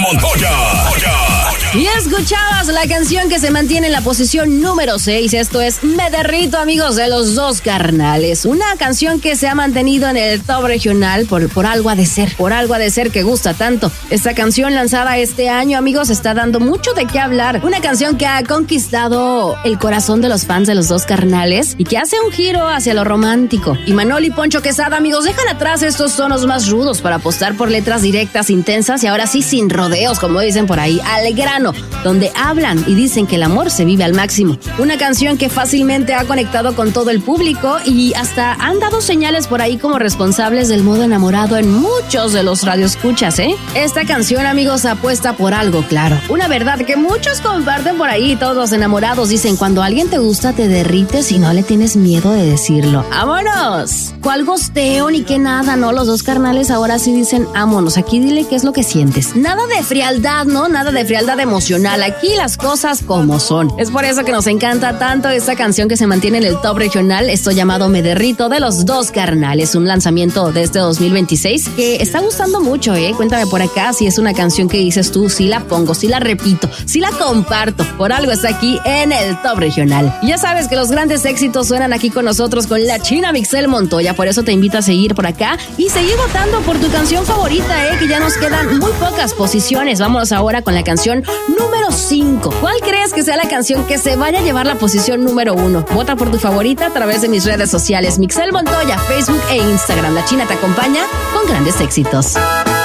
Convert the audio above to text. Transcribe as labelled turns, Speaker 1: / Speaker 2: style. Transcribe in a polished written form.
Speaker 1: Montoya.
Speaker 2: Y escuchabas la canción que se mantiene en la posición número 6. Esto es Me Derrito, amigos, de Los Dos Carnales. Una canción que se ha mantenido en el top regional por algo ha de ser que gusta tanto. Esta canción lanzada este año, amigos, está dando mucho de qué hablar. Una canción que ha conquistado el corazón de los fans de Los Dos Carnales y que hace un giro hacia lo romántico. Y Manol y Poncho Quesada, amigos, dejan atrás estos tonos más rudos para apostar por letras directas, intensas y ahora sí sin rodeos, como dicen por ahí, al grano, donde hablan y dicen que el amor se vive al máximo. Una canción que fácilmente ha conectado con todo el público y hasta han dado señales por ahí como responsables del modo enamorado en muchos de los radioescuchas, ¿eh? Esta canción, amigos, apuesta por algo claro. Una verdad que muchos comparten por ahí. Todos los enamorados dicen: cuando alguien te gusta te derrites y no le tienes miedo de decirlo. ¡Vámonos! ¿Cuál gosteo ni qué nada, no? Los Dos Carnales ahora sí dicen: vámonos, aquí dile qué es lo que sientes. Nada de frialdad, ¿no? Nada de frialdad emocional. Aquí las cosas como son. Es por eso que nos encanta tanto esta canción que se mantiene en el top regional. Esto llamado Me Derrito, de Los Dos Carnales. Un lanzamiento de este 2026 que está gustando mucho, ¿eh? Cuéntame por acá si es una canción que dices tú: sí la pongo, sí la repito, sí la comparto. Por algo está aquí en el top regional. Y ya sabes que los grandes éxitos suenan aquí con nosotros con la China Mixel Montoya. Por eso te invito a seguir por acá y seguir votando por tu canción favorita, que ya nos quedan muy pocas posiciones. Vámonos ahora con la canción número 5. ¿Cuál crees que sea la canción que se vaya a llevar la posición número 1? Vota por tu favorita a través de mis redes sociales, Mixel Montoya, Facebook e Instagram. La China te acompaña con grandes éxitos.